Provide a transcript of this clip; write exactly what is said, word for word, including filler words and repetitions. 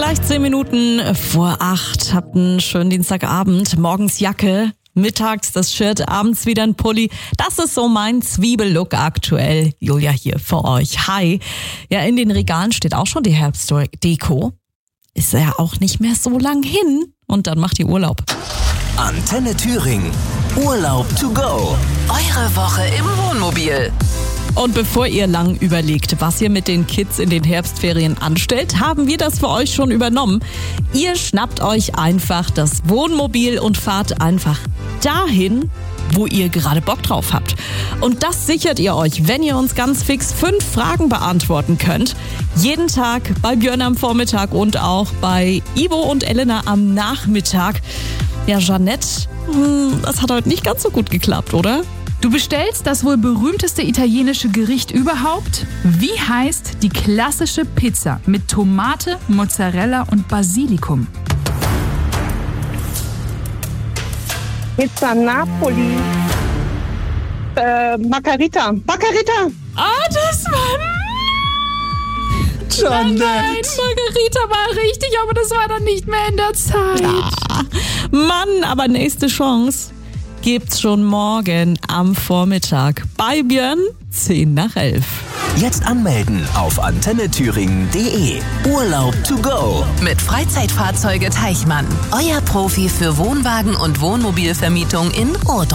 Gleich zehn Minuten vor acht. Habt einen schönen Dienstagabend. Morgens Jacke, mittags das Shirt, abends wieder ein Pulli. Das ist so mein Zwiebellook aktuell. Julia hier für euch. Hi. Ja, in den Regalen steht auch schon die Herbstdeko. Ist ja auch nicht mehr so lang hin. Und dann macht ihr Urlaub. Antenne Thüringen. Urlaub to go. Eure Woche im Wohnmobil. Und bevor ihr lang überlegt, was ihr mit den Kids in den Herbstferien anstellt, haben wir das für euch schon übernommen. Ihr schnappt euch einfach das Wohnmobil und fahrt einfach dahin, wo ihr gerade Bock drauf habt. Und das sichert ihr euch, wenn ihr uns ganz fix fünf Fragen beantworten könnt. Jeden Tag bei Björn am Vormittag und auch bei Ivo und Elena am Nachmittag. Ja, Jeanette, das hat heute nicht ganz so gut geklappt, oder? Du bestellst das wohl berühmteste italienische Gericht überhaupt? Wie heißt die klassische Pizza mit Tomate, Mozzarella und Basilikum? Pizza Napoli. Äh, Margarita. Margarita! Ah, das war... Nein, nein, Margarita war richtig, aber das war dann nicht mehr in der Zeit. Ja. Mann, aber nächste Chance gibt's schon morgen am Vormittag bei Björn, zehn nach elf. Jetzt anmelden auf antenne thüringen punkt de. Urlaub to go. Mit Freizeitfahrzeuge Teichmann. Euer Profi für Wohnwagen und Wohnmobilvermietung in Ohrdruf.